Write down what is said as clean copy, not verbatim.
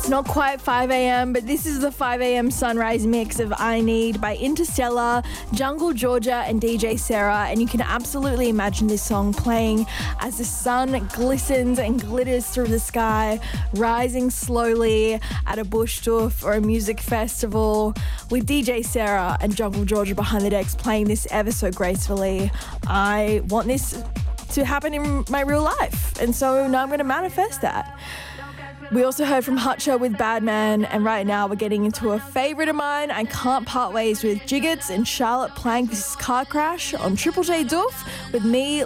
It's not quite 5 a.m, but this is the 5 a.m. sunrise mix of I Need by Interstellar, Jungle Georgia and DJ Sarah, and you can absolutely imagine this song playing as the sun glistens and glitters through the sky, rising slowly at a bush doof or a music festival, with DJ Sarah and Jungle Georgia behind the decks playing this ever so gracefully. I want this to happen in my real life, and so now I'm going to manifest that. We also heard from Hutcher with Bad Man, and right now we're getting into a favourite of mine. I can't part ways with Jiggets and Charlotte Plank. This is Car Crash on Triple J Doof with me,